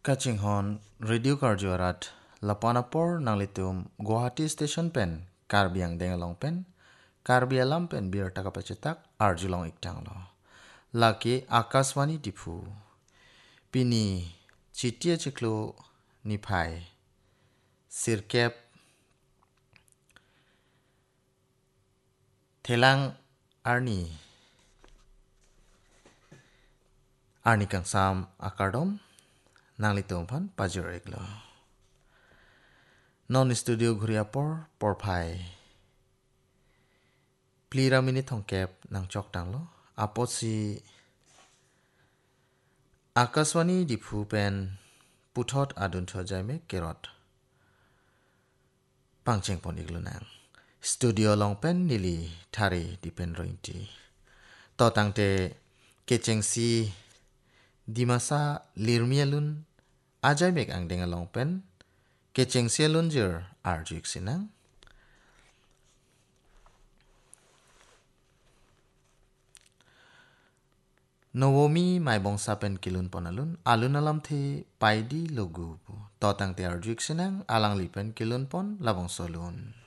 Kaching hon radio karjuarat lapanapor nang litum Guwahati station pen karbiang dengalong pen karbialam pen biar takapacetak arjulong iktang lo. Laki Akaswani dipu pini citia ciklo nipai sirkep telang arni kang sam akardom nang litum pan pajurek lo. Non studio guriapor porpai plira minit hongkep nang chok tang lo apot si Akaswani dipu pen puthot adun thojame kerot pangcheng pon iglo nang studio long pen nili thari dipen rointi to tangte kecheng si dimasa lirmialun ajay mek ang denga long pen kecheng sialun jer arjuk sinang Nawomi mai bongsa pen kilun ponalun alun alam the paidi logu to tangte arjuk sinang alang lipen kilun pon labong solun